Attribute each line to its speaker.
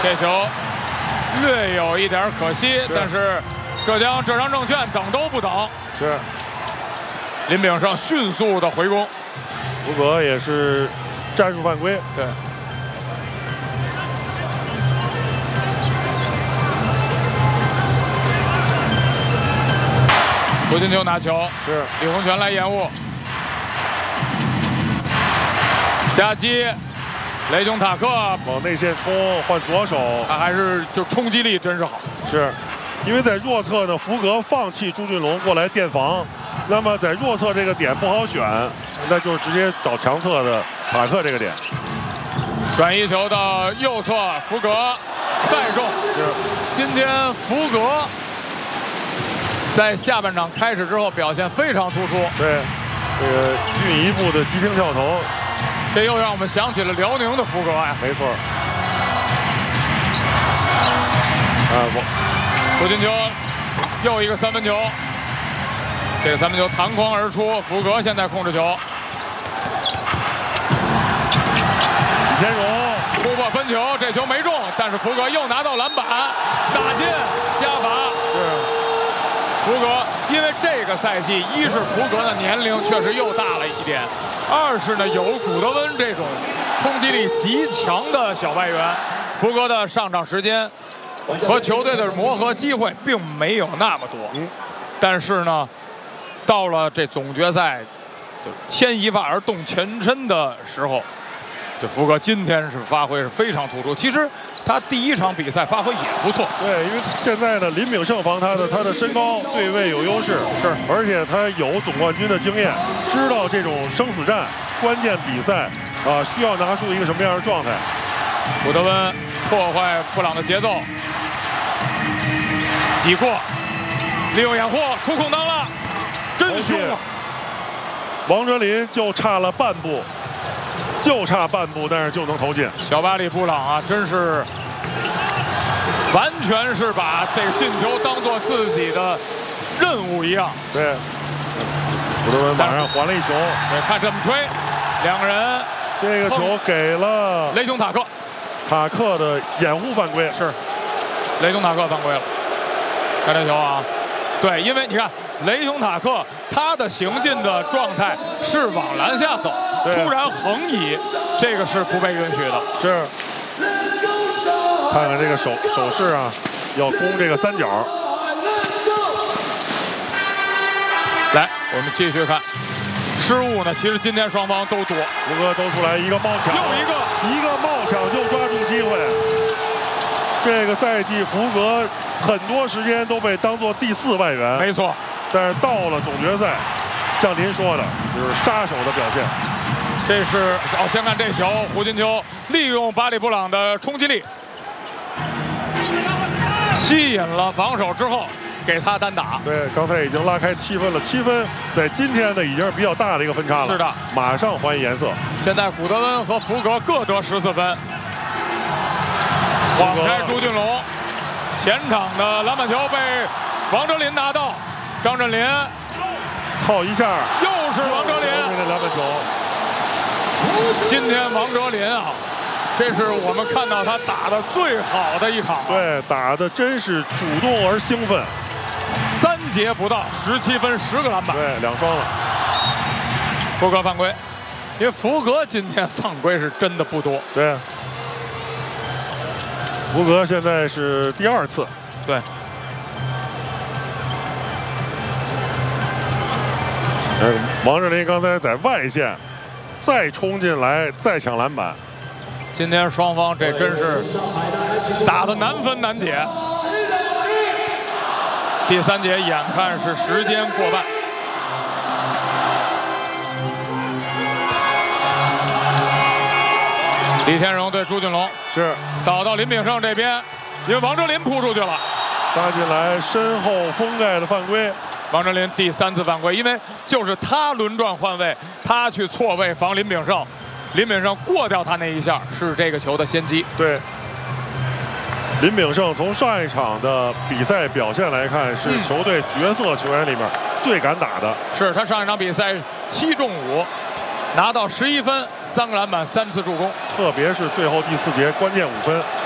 Speaker 1: 这球略有一点可惜，但是浙江浙商证券等都不等，
Speaker 2: 是
Speaker 1: 林炳胜迅速的回攻，
Speaker 2: 福格也是战术犯规。
Speaker 1: 对。 胡金秋拿球，
Speaker 2: 是
Speaker 1: 李洪权来掩护，夹击，雷琼塔克
Speaker 2: 往内线冲，换左手，
Speaker 1: 他还是就冲击力真是好。
Speaker 2: 是，因为在弱侧呢，福格放弃朱俊龙过来垫防，那么在弱侧这个点不好选，那就直接找强侧的塔克这个点。
Speaker 1: 转移球到右侧，福格再中。
Speaker 2: 是，
Speaker 1: 今天福格。 在下半场开始之后，表现非常突出。
Speaker 2: 对，这个运一步的急停跳投，
Speaker 1: 这又让我们想起了辽宁的福格呀。
Speaker 2: 没错。
Speaker 1: 胡金秋又一个三分球，这个三分球弹框而出，福格现在控制球。
Speaker 2: 李天荣
Speaker 1: 突破分球，这球没中，但是福格又拿到篮板，打进加罚。
Speaker 2: 是。
Speaker 1: 福格，因为这个赛季，一是福格的年龄确实又大了一点，二是呢有古德温这种冲击力极强的小外援，福格的上场时间和球队的磨合机会并没有那么多。但是呢，到了这总决赛，就牵一发而动全身的时候，这福格今天是发挥是非常突出。其实。 他第一场比赛发挥也不错，
Speaker 2: 对，因为现在呢，林炳胜防他的身高对位有优势，
Speaker 1: 是，
Speaker 2: 而且他有总冠军的经验，知道这种生死战、关键比赛需要拿出一个什么样的状态。
Speaker 1: 古德温破坏布朗的节奏，挤过，利用掩护出空当了，真凶啊！
Speaker 2: 王哲林就差了半步。 就差半步，但是就能投进。
Speaker 1: 小巴里布朗啊，真是完全是把这个进球当做自己的任务一样。
Speaker 2: 对，古德温马上还了一球。
Speaker 1: 对，看这么吹，两个人。
Speaker 2: 这个球给了
Speaker 1: 雷琼塔克，
Speaker 2: 塔克的掩护犯规
Speaker 1: 是，雷琼塔克犯规了。看这球啊，对，因为你看雷琼塔克他的行进的状态是往篮下走。 突然横移，这个是不被允许的。
Speaker 2: 是，看看这个手势啊，要攻这个三角。
Speaker 1: 来，我们继续看，失误呢，其实今天双方都多。
Speaker 2: 福格都出来一个冒抢，
Speaker 1: 又一个
Speaker 2: 冒抢就抓住机会。这个赛季福格很多时间都被当作第4外援，
Speaker 1: 没错。
Speaker 2: 但是到了总决赛，像您说的，就是杀手的表现。
Speaker 1: 这是先看这球，胡金秋利用巴里布朗的冲击力，吸引了防守之后，给他单打。
Speaker 2: 对，刚才已经拉开7分了，7分在今天呢已经是比较大的一个分差了。
Speaker 1: 是的，
Speaker 2: 马上还颜色。
Speaker 1: 现在古德温和福格各得14分。晃开朱俊龙，前场的篮板球被王哲林拿到，张镇麟
Speaker 2: 靠一下，
Speaker 1: 又是王哲林
Speaker 2: 的篮板球。
Speaker 1: 今天王哲林啊，这是我们看到他打的最好的一场。
Speaker 2: 对，打的真是主动而兴奋。
Speaker 1: 3节不到，17分10个篮板。
Speaker 2: 对，2双了。
Speaker 1: 福格犯规，因为福格今天犯规是真的不多。
Speaker 2: 对，福格现在是第2次。
Speaker 1: 对。
Speaker 2: 王哲林刚才在外线。 再冲进来，再抢篮板。
Speaker 1: 今天双方这真是打得难分难解。第3节眼看是时间过半。李天荣对朱俊龙
Speaker 2: 是
Speaker 1: 倒到林炳胜这边，因为王哲林扑出去了，
Speaker 2: 搭进来身后封盖的犯规。
Speaker 1: 王哲林第3次犯规，因为就是他轮转换位，他去错位防林炳胜，林炳胜过掉他那一下，是这个球的先机。
Speaker 2: 对，林炳胜从上一场的比赛表现来看，是球队角色球员里面最敢打的。
Speaker 1: 是他上一场比赛7中5，拿到11分，3个篮板，3次助攻，
Speaker 2: 特别是最后第4节关键5分。